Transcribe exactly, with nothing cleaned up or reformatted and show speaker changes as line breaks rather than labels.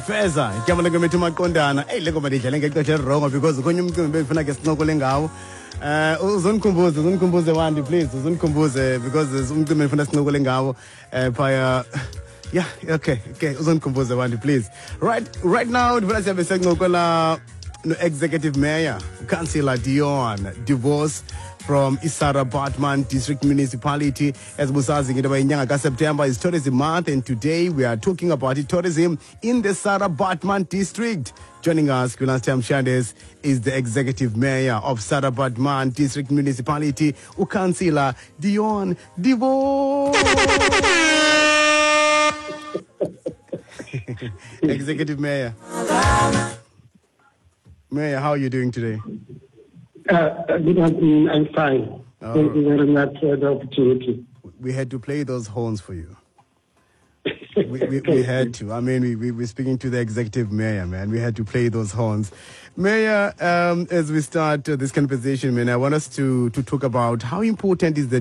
Feza igama lengomethu maqondana hey le ngoma ndidlale ngexesha elirongo because konye umcimbi befuna ke sincokole ngawo eh uzonikhumbuze uzonikhumbuze Wandi please uzonikhumbuze because umcimbi befuna sincokole ngawo eh phaya yeah okay okay uzonikhumbuze Wandi please right right now ndifuna siyabe sencokola no executive mayor councillor Dion divorce from Isara Batman District Municipality. As Busazi in September is tourism month, and today we are talking about tourism in the Isara Batman District. Joining us, Kunastam Shandes, is the executive mayor of Isara Batman District Municipality, Councillor Dion divorce. Executive mayor. Mayor, how are you doing today?
Uh, good afternoon, I'm fine. Oh. Thank you very much for the opportunity.
We had to play those horns for you. we, we, we had to. I mean, we, we, we're speaking to the executive mayor, man. We had to play those horns. Mayor, um, as we start uh, this conversation, man, I want us to, to talk about how important is the